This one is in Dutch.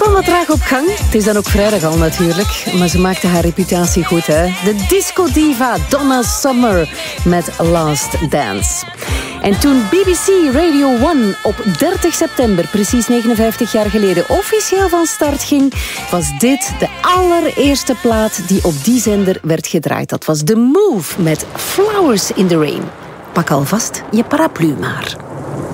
kwam wat traag op gang. Het is dan ook vrijdag al natuurlijk. Maar ze maakte haar reputatie goed, hè. De disco-diva Donna Summer met Last Dance. En toen BBC Radio 1 op 30 september, precies 59 jaar geleden, officieel van start ging, was dit de allereerste plaat die op die zender werd gedraaid. Dat was The Move met Flowers in the Rain. Pak alvast je paraplu maar.